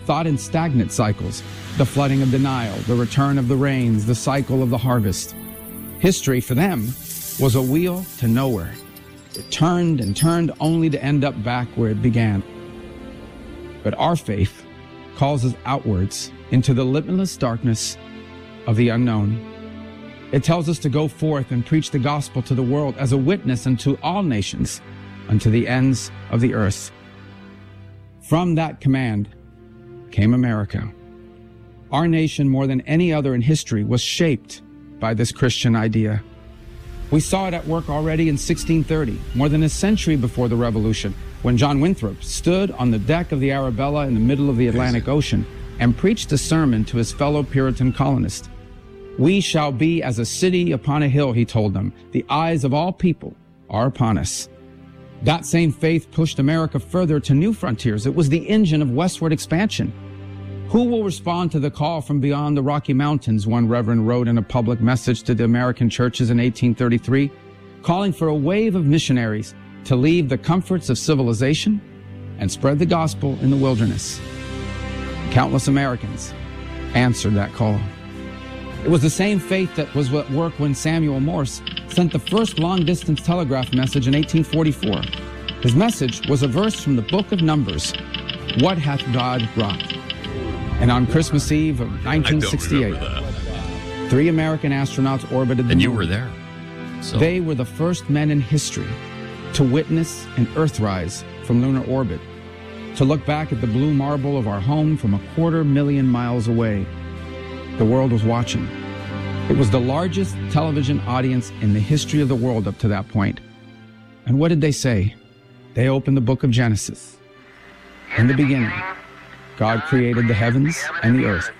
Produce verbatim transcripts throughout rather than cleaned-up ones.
thought in stagnant cycles, the flooding of denial, the return of the rains, the cycle of the harvest. History, for them, was a wheel to nowhere. It turned and turned only to end up back where it began. But our faith calls us outwards into the limitless darkness of the unknown. It tells us to go forth and preach the gospel to the world as a witness unto all nations, unto the ends of the earth. From that command came America. Our nation, more than any other in history, was shaped by this Christian idea. We saw it at work already in sixteen thirty, more than a century before the Revolution, when John Winthrop stood on the deck of the Arabella in the middle of the Atlantic Ocean and preached a sermon to his fellow Puritan colonists. We shall be as a city upon a hill, he told them. The eyes of all people are upon us. That same faith pushed America further to new frontiers. It was the engine of westward expansion. Who will respond to the call from beyond the Rocky Mountains, one reverend wrote in a public message to the American churches in eighteen thirty-three, calling for a wave of missionaries to leave the comforts of civilization and spread the gospel in the wilderness. Countless Americans answered that call. It was the same faith that was at work when Samuel Morse sent the first long-distance telegraph message in eighteen forty-four. His message was a verse from the book of Numbers, "What hath God wrought?" And on Christmas Eve of nineteen sixty-eight, three American astronauts orbited the And moon. you were there. So. They were the first men in history to witness an Earthrise from lunar orbit, to look back at the blue marble of our home from a quarter million miles away. The world was watching. It was the largest television audience in the history of the world up to that point. And what did they say? They opened the book of Genesis. In the beginning, God created the heavens and the earth.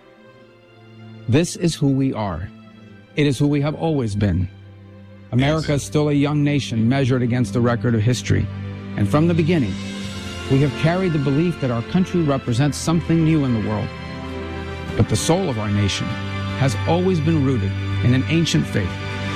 This is who we are. It is who we have always been. America is still a young nation measured against the record of history. And from the beginning, we have carried the belief that our country represents something new in the world. But the soul of our nation has always been rooted in an ancient faith.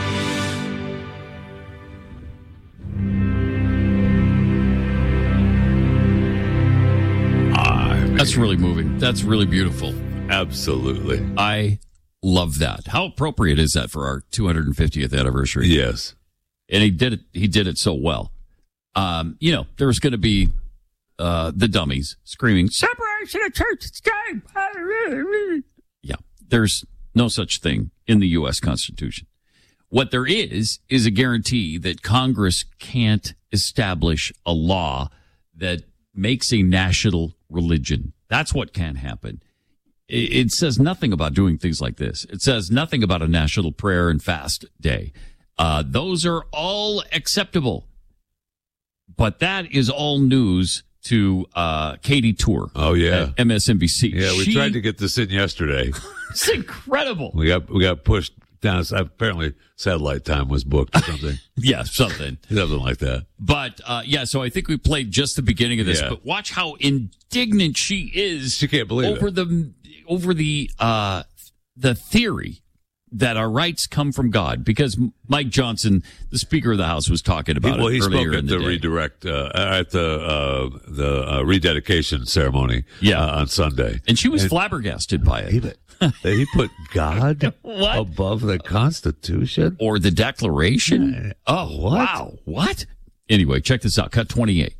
That's really moving. That's really beautiful. Absolutely. I love that. How appropriate is that for our two hundred fiftieth anniversary? Yes. And he did it. He did it so well. Um, you know, there was going to be uh, the dummies screaming, "Separation of church and state." Yeah, there's no such thing in the U S Constitution. What there is is a guarantee that Congress can't establish a law that makes a national religion. That's what can't happen. It says nothing about doing things like this. It says nothing about a national prayer and fast day. Uh, those are all acceptable. But that is all news to uh, Katie Tour. Oh, yeah. At M S N B C. Yeah, we she, tried to get this in yesterday. It's incredible. We got we got pushed down. Apparently, satellite time was booked or something. Yeah, something. Something like that. But, uh, yeah, so I think we played just the beginning of this. Yeah. But watch how indignant she is. She can't believe over it. the over the uh, the theory that our rights come from God, because Mike Johnson, the Speaker of the House, was talking about well, it he earlier spoke at in the, the, day. redirect uh, at the uh, the uh, rededication ceremony. Yeah. uh, on Sunday, and she was and flabbergasted by it. He, he put God What? above the Constitution Or the Declaration. Yeah. Oh, What? wow. What? Anyway, check this out. Cut twenty-eight,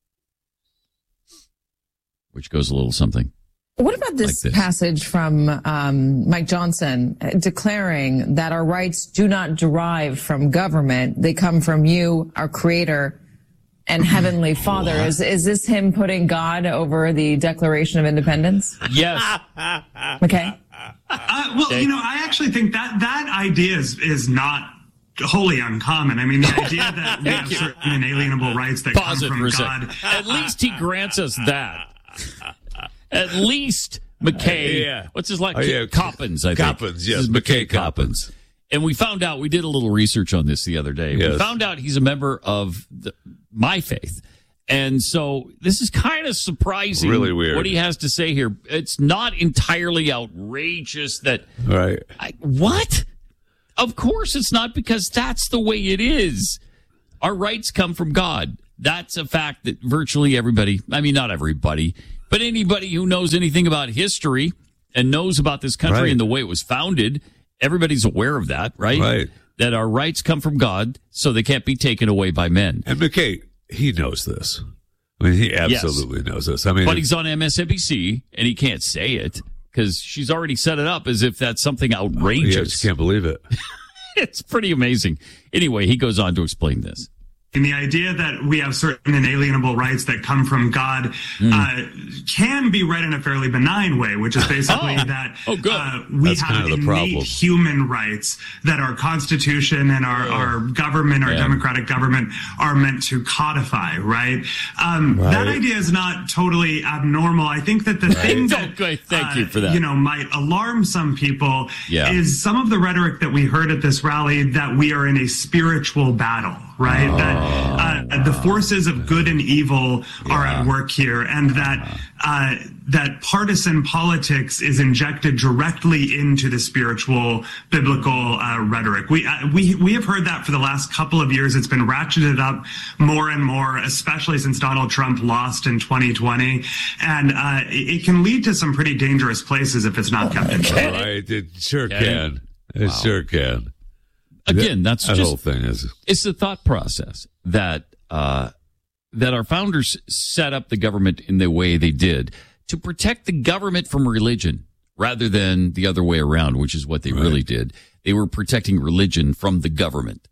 which goes a little something. What about this, Like this. passage from um, Mike Johnson uh, declaring that our rights do not derive from government? They come from you, our Creator, and Heavenly Father. Is is this him putting God over the Declaration of Independence? Yes. Okay. Uh, well, you know, I actually think that that idea is, is not wholly uncommon. I mean, the idea that we have certain inalienable rights that Pause it come for from a God. second. At least he grants us that. At least McKay, Uh, yeah. what's his last Oh, yeah. Coppins, I think. Coppins, yes, This is McKay Coppins. And we found out, we did a little research on this the other day. We Yes. found out he's a member of the, my faith. And so this is kind of surprising. Really weird. What he has to say here. It's not entirely outrageous that, right? I, what? Of course it's not, because that's the way it is. Our rights come from God. That's a fact that virtually everybody, I mean, not everybody, But anybody who knows anything about history and knows about this country Right. and the way it was founded, everybody's aware of that, right? Right. That our rights come from God, so they can't be taken away by men. And McKay, he knows this. I mean, he absolutely knows this. I mean, But he's on M S N B C, and he can't say it because she's already set it up as if that's something yeah, I outrageous. just can't believe it. It's pretty amazing. Anyway, he goes on to explain this. And the idea that we have certain inalienable rights that come from God mm. uh, can be read in a fairly benign way, which is basically oh. that oh, good. Uh, we That's have kind of the innate problem. human rights that our Constitution and our, oh. our government, our yeah. democratic government, are meant to codify, right? Um, right? That idea is not totally abnormal. I think that the right. thing that, okay, thank uh, you for that. you know, might alarm some people yeah. is some of the rhetoric that we heard at this rally that we are in a spiritual battle, right? Oh. That uh, the forces of good and evil yeah. are at work here, and that uh, that partisan politics is injected directly into the spiritual biblical uh, rhetoric. We uh, we we have heard that for the last couple of years. It's been ratcheted up more and more, especially since Donald Trump lost in twenty twenty, and uh, it, it can lead to some pretty dangerous places if it's not kept in check. Right, it sure Can can. It, it wow. sure can. Again, that's that just whole thing is. It's the thought process that uh, that our founders set up the government in the way they did to protect the government from religion, rather than the other way around, which is what they right. really did. They were protecting religion from the government,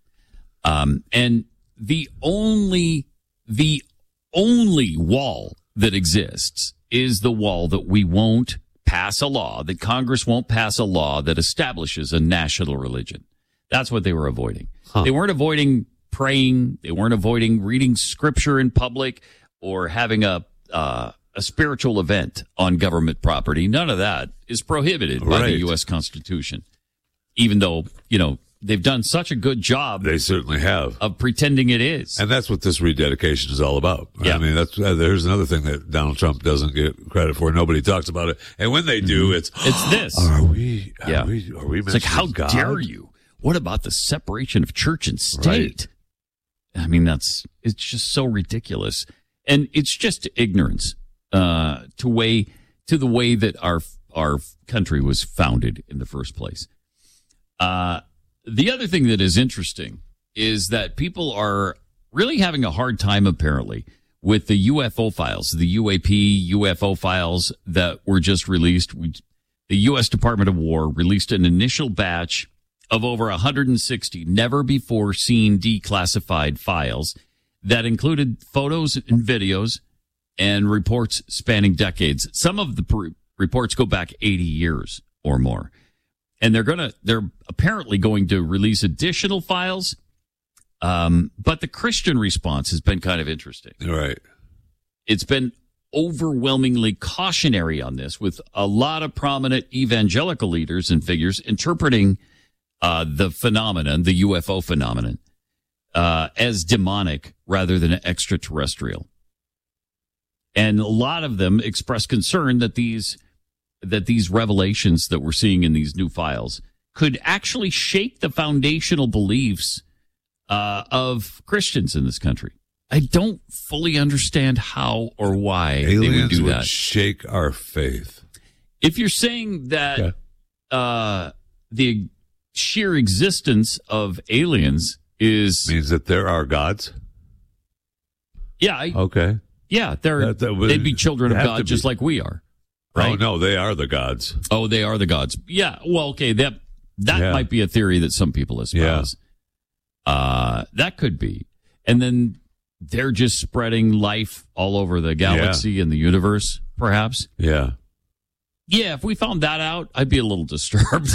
um, and the only the only wall that exists is the wall that we won't pass a law, that Congress won't pass a law that establishes a national religion. That's what they were avoiding. Huh. They weren't avoiding praying. They weren't avoiding reading scripture in public or having a uh, a spiritual event on government property. None of that is prohibited right. by the U S Constitution, even though, you know, they've done such a good job. They certainly have. Of pretending it is. And that's what this rededication is all about. Yeah. I mean, that's uh, there's another thing that Donald Trump doesn't get credit for. Nobody talks about it. And when they do, it's it's this. Are we? Are yeah. we? Are we? It's like, how God? dare you? What about the separation of church and state? Right. I mean, that's, it's just so ridiculous. And it's just ignorance, uh, to way, to the way that our, our country was founded in the first place. Uh, the other thing that is interesting is that people are really having a hard time, apparently, with the U F O files, the U A P U F O files that were just released. We, the U S Department of War released an initial batch of over one hundred sixty never-before-seen declassified files that included photos and videos and reports spanning decades. Some of the pr- reports go back eighty years or more. And they're going to, they're apparently going to release additional files. Um, but the Christian response has been kind of interesting. Right. It's been overwhelmingly cautionary on this, with a lot of prominent evangelical leaders and figures interpreting Uh, the phenomenon, the U F O phenomenon, uh, as demonic rather than extraterrestrial. And a lot of them express concern that these, that these revelations that we're seeing in these new files could actually shake the foundational beliefs, uh, of Christians in this country. I don't fully understand how or why Aliens they would do would that. Shake our faith. If you're saying that, yeah. uh, the sheer existence of aliens is means that there are gods. Yeah. I, okay. Yeah, they're that, that would, they'd be children of God just be. like we are. Right? Oh no, they are the gods. Oh, they are the gods. Yeah. Well, okay. That that yeah. might be a theory that some people espouse. Yeah. Uh, that could be. And then they're just spreading life all over the galaxy yeah. and the universe, perhaps. Yeah. Yeah, if we found that out, I'd be a little disturbed.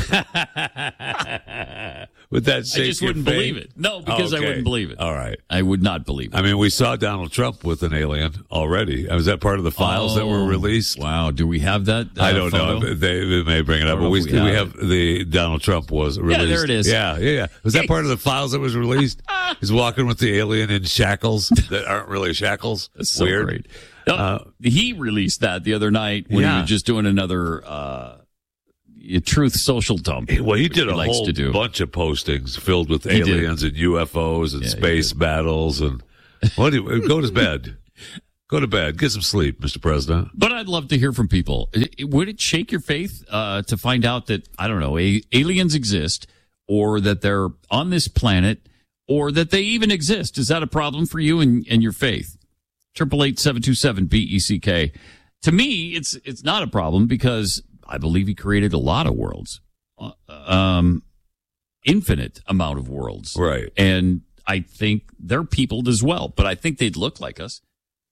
Would that shake I just your wouldn't faith? believe it. No, because okay. I wouldn't believe it. All right. I would not believe it. I mean, we saw Donald Trump with an alien already. Was that part of the files oh, that were released? Wow. Do we have that? Uh, I don't photo? know. They, they may bring it up, but we, we, we have, have the Donald Trump was released. Yeah, there it is. Yeah, yeah, yeah. Was that part of the files that was released? He's walking with the alien in shackles that aren't really shackles. That's so Weird. Great. No, uh, he released that the other night when yeah. he was just doing another uh, truth social dump. Well, he did a he whole bunch of postings filled with he aliens did. and U F Os and yeah, space battles and what? Do you, go to bed. Go to bed. Get some sleep, Mister President. But I'd love to hear from people. Would it shake your faith uh, to find out that, I don't know, a- aliens exist, or that they're on this planet, or that they even exist? Is that a problem for you and, and your faith? Triple eight seven two seven B E C K. To me, it's it's not a problem because I believe he created a lot of worlds, uh, um, infinite amount of worlds, Right. And I think they're peopled as well, but I think they'd look like us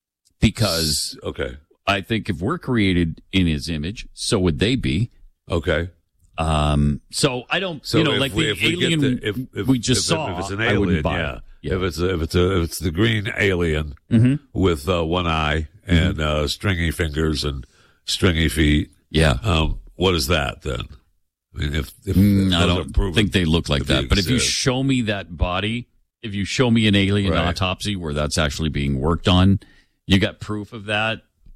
because Okay. I think if we're created in his image, so would they be. Okay. Um, so I don't, So you know, if like we, the if we alien get the, if, if, we just if, saw, if it's an I alien, wouldn't buy yeah. it. Yeah. If it's a, if it's a, if it's the green alien Mm-hmm. with uh, one eye and uh, stringy fingers and stringy feet, Yeah. um, what is that then? I mean, if, if Mm, I those are don't proven think they look like to that. be But if you exist. show me that body, if you show me an alien Right. autopsy where that's actually being worked on, you got proof of that.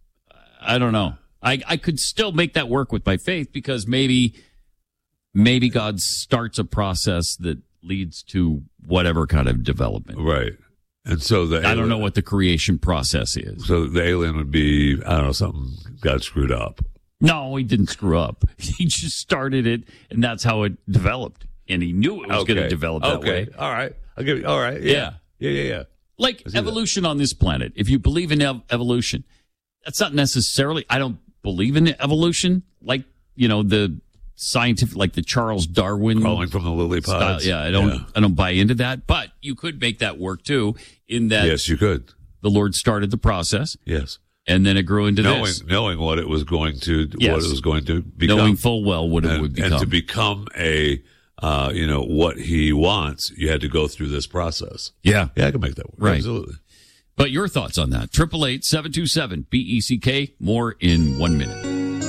I don't know. I, I could still make that work with my faith because maybe, maybe God starts a process that leads to whatever kind of development. Right. And so the I don't alien- know what the creation process is. So the alien would be, I don't know, something got screwed up. No, he didn't screw up. He just started it, and that's how it developed. And he knew it was going to develop that okay. way. All right. I'll give you, all right. Yeah. Yeah, yeah, yeah. Like evolution on this planet. If you believe in ev- evolution, that's not necessarily, I don't believe in evolution. Like, you know, the scientific, like the Charles Darwin Crawling from the lily style. pods. Yeah, I don't, Yeah. I don't buy into that. But you could make that work too, in that Yes, you could. the Lord started the process, Yes. and then it grew into Knowing, this, knowing what it was going to, Yes. what it was going to become. knowing full well what it and, would become. and to become a, uh, you know, what he wants, you had to go through this process. yeah. Yeah, I can make that work. Right. Absolutely. But your thoughts on that? Triple eight seven two seven B E C K. More in one minute.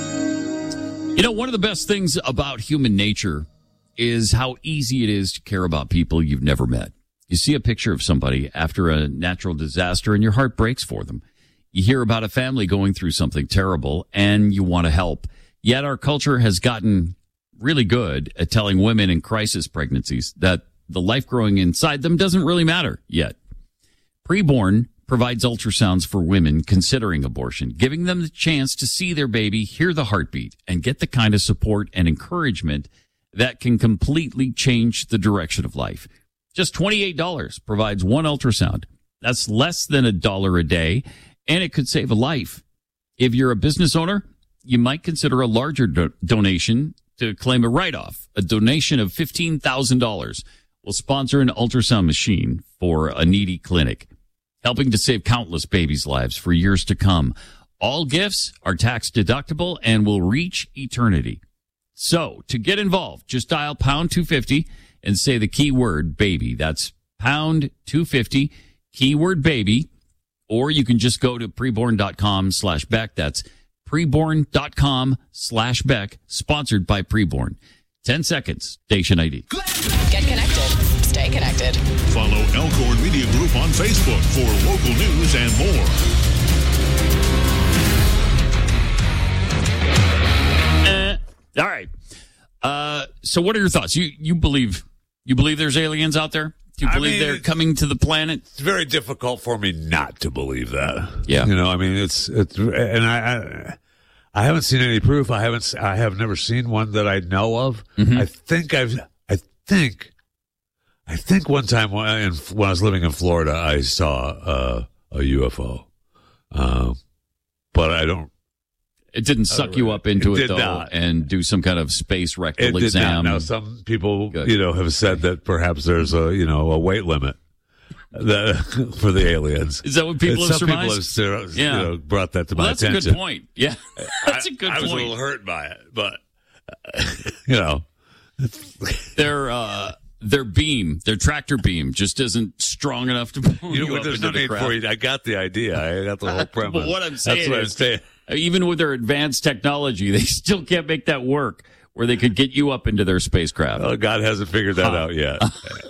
You know, one of the best things about human nature is how easy it is to care about people you've never met. You see a picture of somebody after a natural disaster and your heart breaks for them. You hear about a family going through something terrible and you want to help. Yet our culture has gotten really good at telling women in crisis pregnancies that the life growing inside them doesn't really matter yet. Preborn provides ultrasounds for women considering abortion, giving them the chance to see their baby, hear the heartbeat, and get the kind of support and encouragement that can completely change the direction of life. Just twenty-eight dollars provides one ultrasound. That's less than a dollar a day, and it could save a life. If you're a business owner, you might consider a larger do- donation to claim a write-off. A donation of fifteen thousand dollars will sponsor an ultrasound machine for a needy clinic, helping to save countless babies' lives for years to come. All gifts are tax deductible and will reach eternity. So to get involved, just dial pound two fifty and say the keyword baby. That's pound two fifty, keyword baby, or you can just go to preborn.com slash Beck. That's preborn.com slash Beck, sponsored by Preborn. ten seconds, station I D. Get connected. Stay connected. Follow Elkhorn Media Group on Facebook for local news and more. Eh, all right. Uh, so what are your thoughts? You you believe you believe there's aliens out there? Do you I believe mean, they're it's- coming to the planet? It's very difficult for me not to believe that. Yeah. You know, I mean, it's, it's, and I, I, I haven't seen any proof. I haven't, I have never seen one that I know of. Mm-hmm. I think I've, I think, I think one time when I, when I was living in Florida, I saw uh, a U F O. Um, but I don't, It didn't suck you up into It it, did though, not. and do some kind of space rectal it did exam. not. Now, some people, Good. you know, have said that perhaps there's a, you know, a weight limit that, for the aliens. Is that what people And have some people surmised? have, you Yeah. know, brought that to Well, my that's attention. a good point. Yeah, that's a good I, I was a point. little hurt by it, but uh, you know, Their uh, their beam, their tractor beam, just isn't strong enough to pull you you, know, up there's into no the need craft. for it. I got the idea. I got the whole premise. But what I'm saying That's what is, I'm saying. even with their advanced technology, they still can't make that work where they could get you up into their spacecraft. Oh, God hasn't figured that out yet.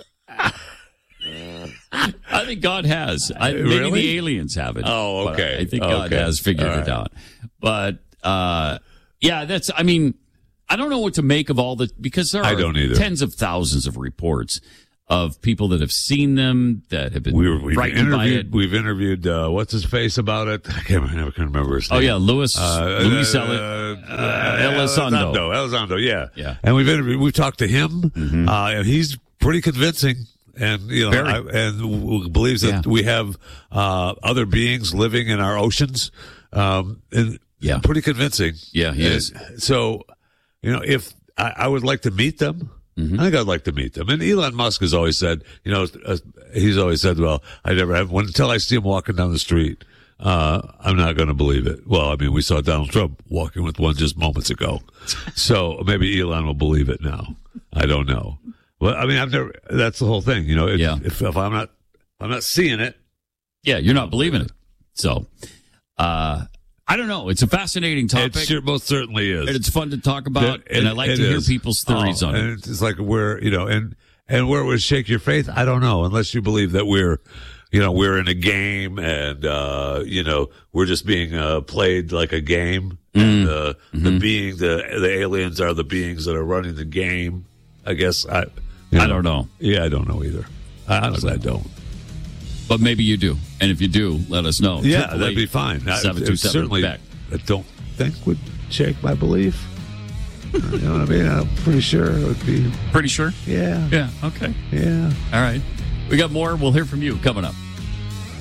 I think God has. I, maybe Really? the aliens haven't. Oh, but okay. I think God Okay. has figured All it right. out. But uh, yeah, that's. I mean, I don't know what to make of all the because there are I don't either. tens of thousands of reports of people that have seen them, that have been We were, we've frightened by it. interviewed. We've interviewed. Uh, what's his face about it? I can't. I never can remember his name. Oh yeah, Luis Uh, Luis uh, Eli- uh, uh, Elizondo. Elizondo. Elizondo, yeah. Yeah. And we've interviewed, we've talked to him, Mm-hmm. uh, and he's pretty convincing. And, you know, Very. I, and w- believes that Yeah. we have, uh, other beings living in our oceans. Um, and Yeah. pretty convincing. Yeah, he And is. So, you know, if I, I would like to meet them, Mm-hmm. I think I'd like to meet them. And Elon Musk has always said, you know, uh, he's always said, well, I never have, when, until I see him walking down the street, uh, I'm not going to believe it. Well, I mean, we saw Donald Trump walking with one just moments ago. So maybe Elon will believe it now. I don't know. Well, I mean, I've never, that's the whole thing, you know, if, Yeah. if, if I'm not, I'm not seeing it. Yeah, you're not believing it. So, uh, I don't know. It's a fascinating topic. It sure, most certainly is. And it's fun to talk about, It- and I like it to hear is. people's theories Oh, on and it. It's like where, you know, and, and where it would shake your faith, I don't know, unless you believe that we're, you know, we're in a game and, uh, you know, we're just being, uh, played like a game. Mm. And, uh, Mm-hmm. the being, the, the aliens are the beings that are running the game. I guess I, you I don't know. Yeah, I don't know either. I honestly, I don't. But maybe you do. And if you do, let us know. Yeah, Triple that'd eight be fine. I- seven two it seven certainly, back. I don't think would shake my belief. You know what I mean? I'm pretty sure it would be. Pretty sure? Yeah. Yeah. Okay. Yeah. All right. We got more. We'll hear from you coming up.